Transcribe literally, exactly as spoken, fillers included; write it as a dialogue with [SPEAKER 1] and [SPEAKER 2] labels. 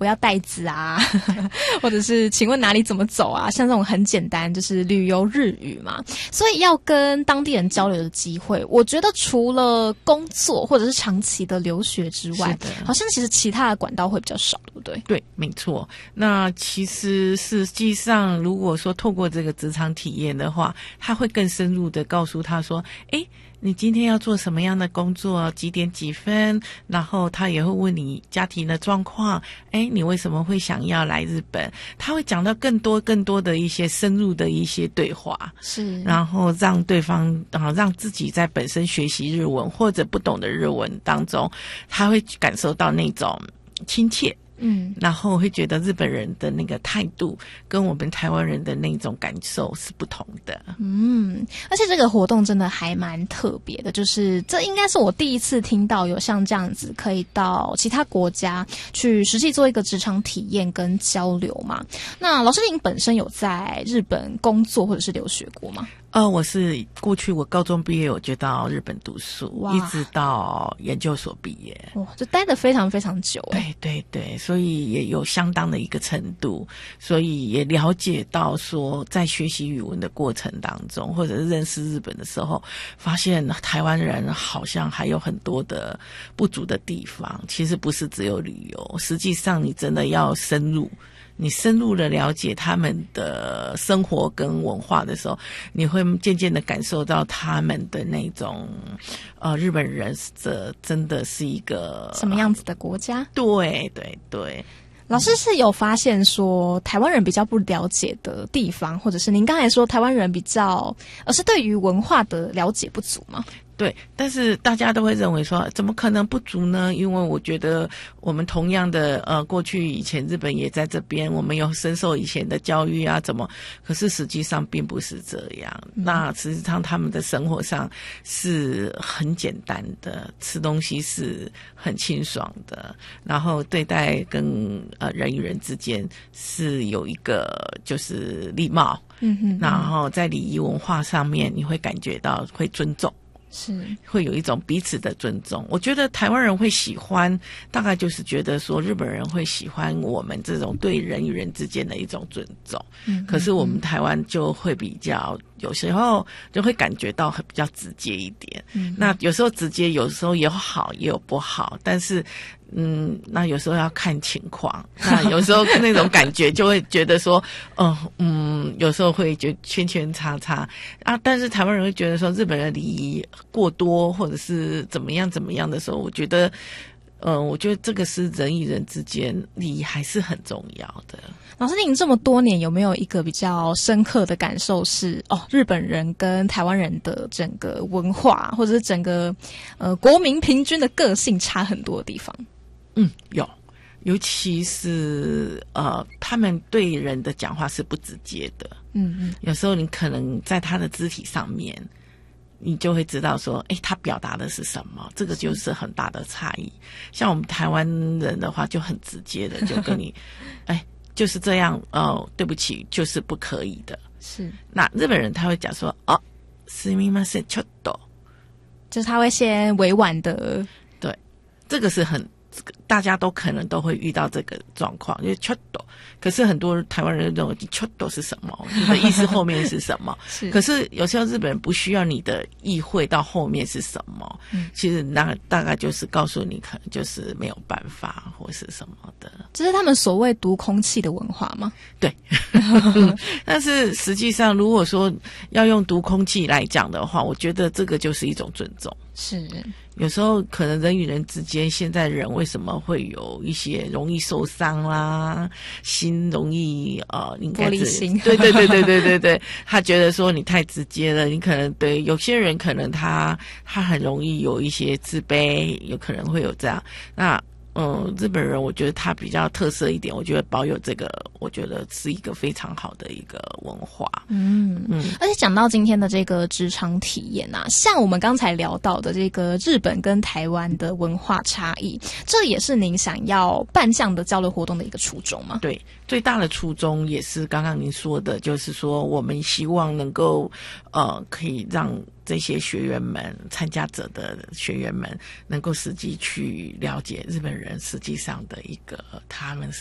[SPEAKER 1] 不要袋子啊或者是请问哪里怎么走啊，像这种很简单就是旅游日语嘛。所以要跟当地人交流的机会，我觉得除了工作或者是长期的留学之外，好像其实其他的管道会比较少，对不对？
[SPEAKER 2] 对，没错。那其实实际上如果说透过这个职场体验的话，他会更深入的告诉他说，诶，你今天要做什么样的工作，几点几分，然后他也会问你家庭的状况，诶，你为什么会想要来日本，他会讲到更多更多的一些深入的一些对话，
[SPEAKER 1] 是，
[SPEAKER 2] 然后让对方啊，让自己在本身学习日文或者不懂的日文当中，他会感受到那种亲切，嗯，然后会觉得日本人的那个态度跟我们台湾人的那种感受是不同的。
[SPEAKER 1] 嗯，而且这个活动真的还蛮特别的，就是这应该是我第一次听到有像这样子可以到其他国家去实际做一个职场体验跟交流嘛。那老师您本身有在日本工作或者是留学过吗？
[SPEAKER 2] 呃，我是过去我高中毕业我就到日本读书，一直到研究所毕业。
[SPEAKER 1] 哇，就待得非常非常久
[SPEAKER 2] 哎。对对对，所以也有相当的一个程度，所以也了解到说在学习语文的过程当中，或者是认识日本的时候，发现台湾人好像还有很多的不足的地方，其实不是只有旅游，实际上你真的要深入，你深入的了解他们的生活跟文化的时候，你会渐渐的感受到他们的那种呃，日本人这真的是一个
[SPEAKER 1] 什么样子的国家？
[SPEAKER 2] 对对对。
[SPEAKER 1] 老师是有发现说台湾人比较不了解的地方，或者是您刚才说台湾人比较而是对于文化的了解不足吗？
[SPEAKER 2] 对，但是大家都会认为说怎么可能不足呢？因为我觉得我们同样的呃，过去以前日本也在这边，我们有深受以前的教育啊，怎么？可是实际上并不是这样。嗯、那实际上他们的生活上是很简单的，吃东西是很清爽的，然后对待跟呃人与人之间是有一个就是礼貌，嗯哼，然后在礼仪文化上面你会感觉到会尊重。是会有一种彼此的尊重，我觉得台湾人会喜欢，大概就是觉得说日本人会喜欢我们这种对人与人之间的一种尊重。嗯，可是我们台湾就会比较有时候就会感觉到比较直接一点。嗯，那有时候直接，有时候有好也有不好，但是嗯，那有时候要看情况。那有时候那种感觉就会觉得说，嗯嗯，有时候会觉得圈圈叉叉啊。但是台湾人会觉得说，日本人礼仪过多或者是怎么样怎么样的时候，我觉得，嗯、呃，我觉得这个是人与人之间礼仪还是很重要的。
[SPEAKER 1] 老师，您这么多年有没有一个比较深刻的感受是，哦，日本人跟台湾人的整个文化或者是整个呃国民平均的个性差很多的地方？
[SPEAKER 2] 嗯，有，尤其是呃，他们对人的讲话是不直接的。嗯嗯，有时候你可能在他的肢体上面，你就会知道说，诶，他表达的是什么，这个就是很大的差异。像我们台湾人的话，就很直接的就跟你，诶，就是这样，哦，对不起，就是不可以的。是，那日本人他会讲说，哦，すみません、ちょっと，
[SPEAKER 1] 就是他会先委婉的，
[SPEAKER 2] 对，这个是很。大家都可能都会遇到这个状况，因为ちょっと，可是很多台湾人认为ちょっと是什么，你的意思后面是什么？是，可是有时候日本人不需要你的意会到后面是什么，嗯、其实那大概就是告诉你，可能就是没有办法或是什么的。
[SPEAKER 1] 这是他们所谓读空气的文化吗？
[SPEAKER 2] 对，但是实际上，如果说要用读空气来讲的话，我觉得这个就是一种尊重。是。有时候可能人与人之间，现在人为什么会有一些容易受伤啦，心容易呃，应该是
[SPEAKER 1] 玻璃心，
[SPEAKER 2] 对对对对对对对，他觉得说你太直接了，你可能对有些人可能他他很容易有一些自卑，有可能会有这样。那嗯，日本人我觉得他比较特色一点，我觉得保有这个，我觉得是一个非常好的一个文化。
[SPEAKER 1] 嗯嗯，而且讲到今天的这个职场体验啊，像我们刚才聊到的这个日本跟台湾的文化差异，这也是您想要办这样的交流活动的一个初衷吗？
[SPEAKER 2] 对，最大的初衷也是刚刚您说的，就是说我们希望能够呃，可以让这些学员们、参加者的学员们能够实际去了解日本人实际上的一个他们